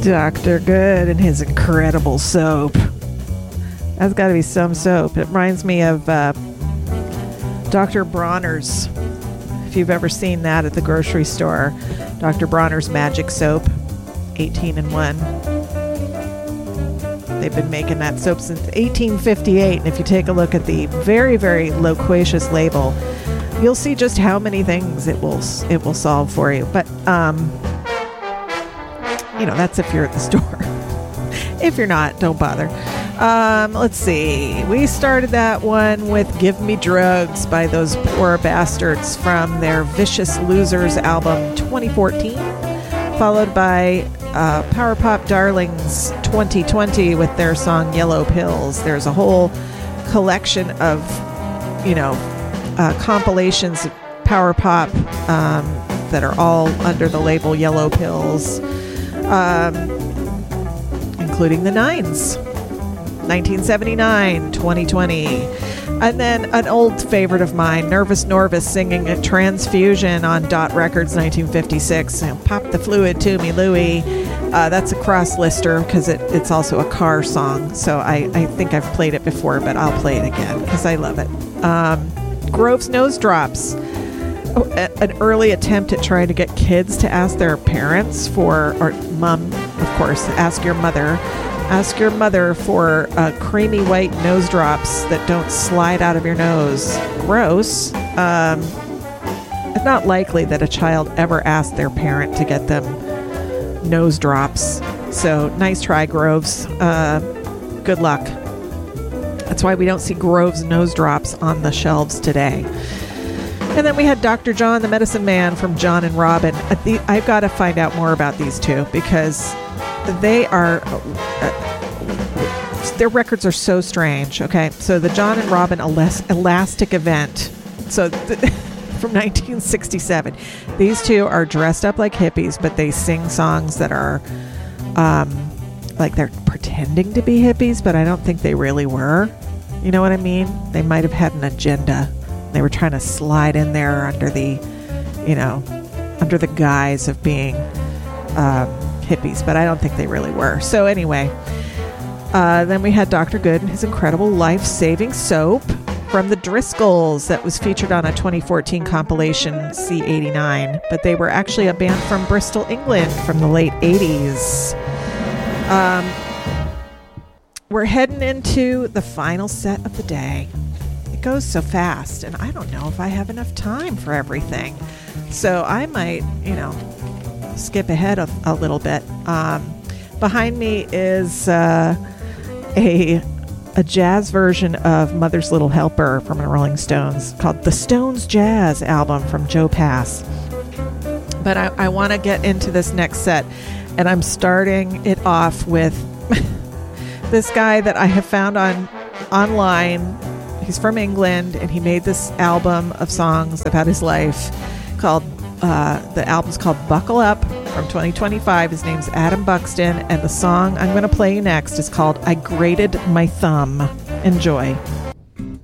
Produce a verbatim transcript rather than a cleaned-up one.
Doctor Good and his incredible soap. That's got to be some soap. It reminds me of uh, Doctor Bronner's. If you've ever seen that at the grocery store, Doctor Bronner's Magic Soap, eighteen in one. They've been making that soap since eighteen fifty-eight, and if you take a look at the very, very loquacious label, you'll see just how many things it will it will solve for you. But um, you know, that's if you're at the store. If you're not, don't bother. Um, let's see. We started that one with Give Me Drugs by Those Poor Bastards from their Vicious Losers album twenty fourteen, followed by uh, Power Pop Darlings twenty twenty with their song Yellow Pills. There's a whole collection of, you know, uh, compilations of Power Pop um, that are all under the label Yellow Pills, um, including the Nines. nineteen seventy-nine, twenty twenty. And then an old favorite of mine, Nervous Norvis singing a Transfusion on Dot Records, nineteen fifty-six. Pop the Fluid to Me, Louie. Uh, that's a cross lister because it, it's also a car song. So I, I think I've played it before, but I'll play it again because I love it. Um, Grove's Nose Drops. Oh, a, an early attempt at trying to get kids to ask their parents for, or mom, of course, ask your mother. Ask your mother for uh, creamy white nose drops that don't slide out of your nose. Gross. Um, it's not likely that a child ever asked their parent to get them nose drops. So nice try, Groves. Uh, good luck. That's why we don't see Grove's nose drops on the shelves today. And then we had Doctor John, the Medicine Man from John and Robin. I've got to find out more about these two because they are, uh, their records are so strange. Okay, so the John and Robin Elas- Elastic Event, so th- from nineteen sixty-seven. These two are dressed up like hippies, but they sing songs that are um, like they're pretending to be hippies, but I don't think they really were. You know what I mean? They might have had an agenda. They were trying to slide in there under the, you know, under the guise of being um, hippies, but I don't think they really were. So anyway, uh, then we had Doctor Good and his incredible life-saving soap from the Driscolls that was featured on a twenty fourteen compilation, C eighty-nine, but they were actually a band from Bristol, England from the late eighties. Um, we're heading into the final set of the day. It goes so fast, and I don't know if I have enough time for everything. So I might, you know, skip ahead a, a little bit. Um, behind me is uh, a a jazz version of Mother's Little Helper from the Rolling Stones called The Stones Jazz album from Joe Pass. But I, I want to get into this next set, and I'm starting it off with this guy that I have found on online. He's from England, and he made this album of songs about his life called, uh, the album's called Buckle Up from twenty twenty-five. His name's Adam Buxton, and the song I'm going to play you next is called I Grated My Thumb. Enjoy.